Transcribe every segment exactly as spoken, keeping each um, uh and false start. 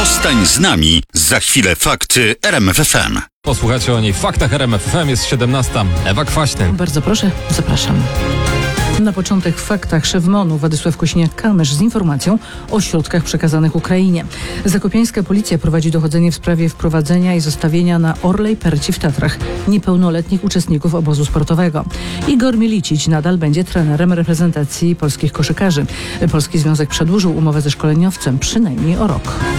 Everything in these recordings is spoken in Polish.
Zostań z nami. Za chwilę fakty R M F F M. Posłuchajcie o niej w faktach R M F F M. Jest siedemnasta. Ewa Kwaśny. Bardzo proszę, zapraszam. Na początek w faktach szef M O N-u Władysław Kosiniak-Kamysz z informacją o środkach przekazanych Ukrainie. Zakopiańska policja prowadzi dochodzenie w sprawie wprowadzenia i zostawienia na Orlej Perci w Tatrach niepełnoletnich uczestników obozu sportowego. Igor Milicic nadal będzie trenerem reprezentacji polskich koszykarzy. Polski Związek przedłużył umowę ze szkoleniowcem przynajmniej o rok.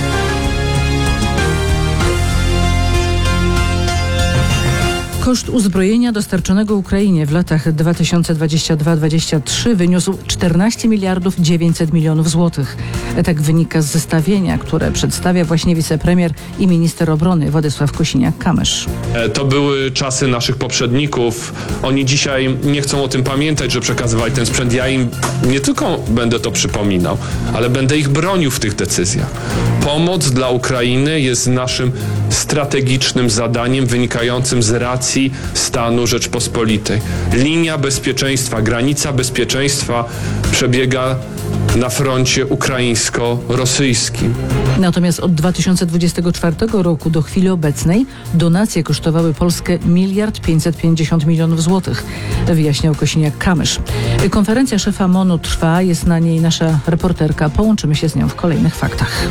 Koszt uzbrojenia dostarczonego Ukrainie w latach dwa tysiące dwudziestym drugim do dwudziestego trzeciego wyniósł czternaście miliardów dziewięćset milionów złotych. Tak wynika z zestawienia, które przedstawia właśnie wicepremier i minister obrony Władysław Kosiniak-Kamysz. To były czasy naszych poprzedników. Oni dzisiaj nie chcą o tym pamiętać, że przekazywali ten sprzęt. Ja im nie tylko będę to przypominał, ale będę ich bronił w tych decyzjach. Pomoc dla Ukrainy jest naszym strategicznym zadaniem wynikającym z racji stanu Rzeczpospolitej. Linia bezpieczeństwa, granica bezpieczeństwa przebiega na froncie ukraińsko-rosyjskim. Natomiast od dwa tysiące dwudziestego czwartego roku do chwili obecnej donacje kosztowały Polskę miliard pięćset pięćdziesiąt milionów złotych, wyjaśniał Kosiniak-Kamysz. Konferencja szefa M O N-u trwa, jest na niej nasza reporterka. Połączymy się z nią w kolejnych faktach.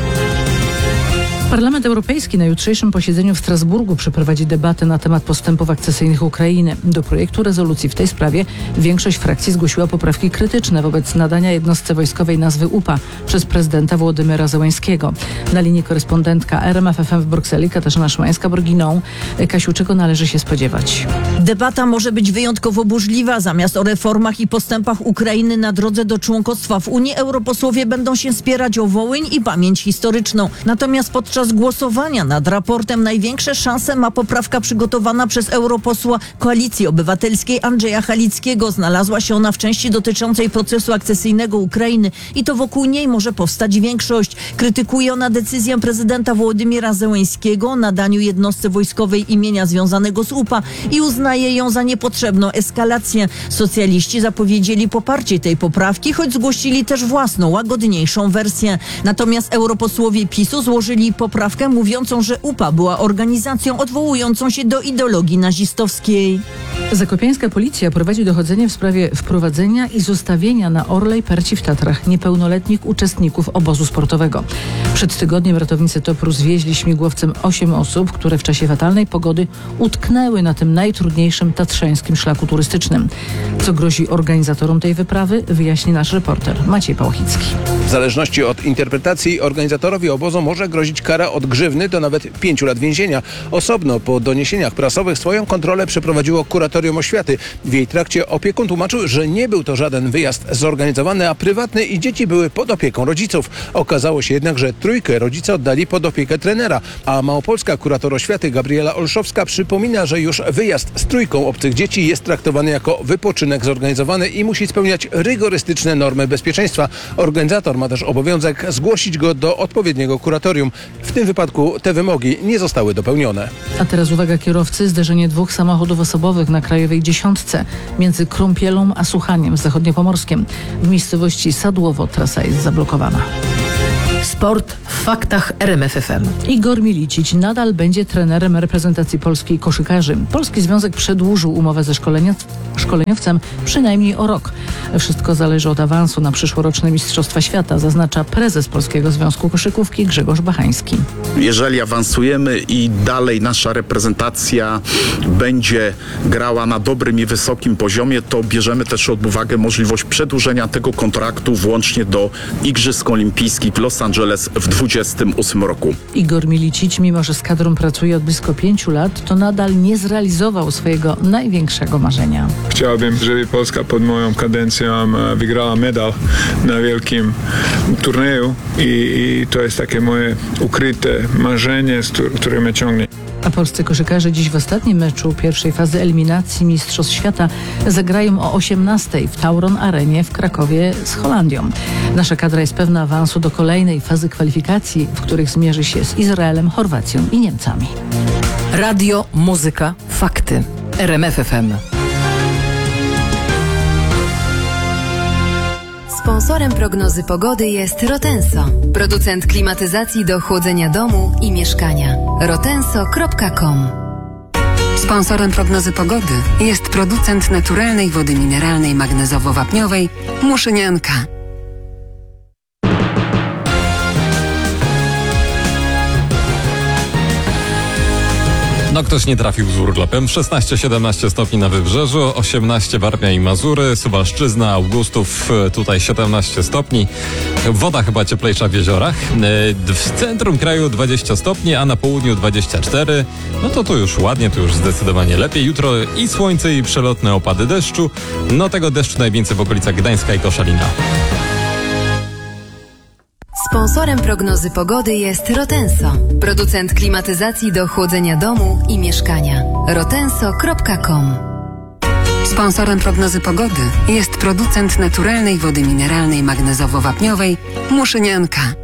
Parlament Europejski na jutrzejszym posiedzeniu w Strasburgu przeprowadzi debatę na temat postępów akcesyjnych Ukrainy. Do projektu rezolucji w tej sprawie większość frakcji zgłosiła poprawki krytyczne wobec nadania jednostce wojskowej nazwy U P A przez prezydenta Wołodymyra Zełańskiego. Na linii korespondentka R M F F M w Brukseli Katarzyna Szymańska-Borginą. Kasiu, czego należy się spodziewać? Debata może być wyjątkowo burzliwa. Zamiast o reformach i postępach Ukrainy na drodze do członkostwa w Unii, europosłowie będą się spierać o Wołyń i pamięć historyczną. Natomiast podczas głosowania nad raportem największe szanse ma poprawka przygotowana przez europosła Koalicji Obywatelskiej Andrzeja Halickiego. Znalazła się ona w części dotyczącej procesu akcesyjnego Ukrainy i to wokół niej może powstać większość. Krytykuje ona decyzję prezydenta Wołodymyra Zełańskiego o nadaniu jednostce wojskowej imienia związanego z U P A i uznaje ją za niepotrzebną eskalację. Socjaliści zapowiedzieli poparcie tej poprawki, choć zgłosili też własną, łagodniejszą wersję. Natomiast europosłowie PiSu złożyli poprawkę mówiącą, że U P A była organizacją odwołującą się do ideologii nazistowskiej. Zakopiańska policja prowadzi dochodzenie w sprawie wprowadzenia i zostawienia na Orlej Perci w Tatrach niepełnoletnich uczestników obozu sportowego. Przed tygodniem ratownicy T O P R u zwieźli śmigłowcem osiem osób, które w czasie fatalnej pogody utknęły na tym najtrudniejszym tatrzańskim szlaku turystycznym. Co grozi organizatorom tej wyprawy, wyjaśni nasz reporter Maciej Pałachicki. W zależności od interpretacji organizatorowi obozu może grozić kara od grzywny do nawet pięciu lat więzienia. Osobno po doniesieniach prasowych swoją kontrolę przeprowadziło kuratorium oświaty. W jej trakcie opiekun tłumaczył, że nie był to żaden wyjazd zorganizowany, a prywatny i dzieci były pod opieką rodziców. Okazało się jednak, że trójkę rodzice oddali pod opiekę trenera, a małopolska kurator oświaty Gabriela Olszowska przypomina, że już wyjazd z trójką obcych dzieci jest traktowany jako wypoczynek zorganizowany i musi spełniać rygorystyczne normy bezpieczeństwa. Organizator ma też obowiązek zgłosić go do odpowiedniego kuratorium. W tym wypadku te wymogi nie zostały dopełnione. A teraz uwaga kierowcy, zderzenie dwóch samochodów osobowych na Krajowej Dziesiątce między Krąpielą a Suchaniem w Zachodniopomorskiem. W miejscowości Sadłowo trasa jest zablokowana. Sport w faktach R M F F M. Igor Milicic nadal będzie trenerem reprezentacji polskiej koszykarzy. Polski Związek przedłużył umowę ze szkoleniowc- szkoleniowcem przynajmniej o rok. Wszystko zależy od awansu na przyszłoroczne Mistrzostwa Świata, zaznacza prezes Polskiego Związku Koszykówki Grzegorz Bachański. Jeżeli awansujemy i dalej nasza reprezentacja będzie grała na dobrym i wysokim poziomie, to bierzemy też pod uwagę możliwość przedłużenia tego kontraktu włącznie do Igrzysk Olimpijskich w Los Angeles w dwudziestym ósmym roku. Igor Milicic, mimo że z kadrą pracuje od blisko pięciu lat, to nadal nie zrealizował swojego największego marzenia. Chciałbym, żeby Polska pod moją kadencją wygrała medal na wielkim turnieju i, i to jest takie moje ukryte marzenie, które mnie ciągnie. A polscy koszykarze dziś w ostatnim meczu pierwszej fazy eliminacji Mistrzostw Świata zagrają o osiemnastej w Tauron Arenie w Krakowie z Holandią. Nasza kadra jest pewna awansu do kolejnej fazy kwalifikacji, w których zmierzy się z Izraelem, Chorwacją i Niemcami. Radio, muzyka, fakty. R M F F M. Sponsorem prognozy pogody jest Rotenso, producent klimatyzacji do chłodzenia domu i mieszkania. rotenso kropka com. Sponsorem prognozy pogody jest producent naturalnej wody mineralnej magnezowo-wapniowej Muszynianka. No ktoś nie trafił z urlopem. szesnaście siedemnaście stopni na Wybrzeżu, osiemnaście Warmia i Mazury, Suwalszczyzna, Augustów, tutaj siedemnaście stopni. Woda chyba cieplejsza w jeziorach. W centrum kraju dwadzieścia stopni, a na południu dwadzieścia cztery. No to tu już ładnie, tu już zdecydowanie lepiej. Jutro i słońce, i przelotne opady deszczu. No tego deszczu najwięcej w okolicach Gdańska i Koszalina. Sponsorem prognozy pogody jest Rotenso, producent klimatyzacji do chłodzenia domu i mieszkania. rotenso kropka com. Sponsorem prognozy pogody jest producent naturalnej wody mineralnej magnezowo-wapniowej Muszynianka.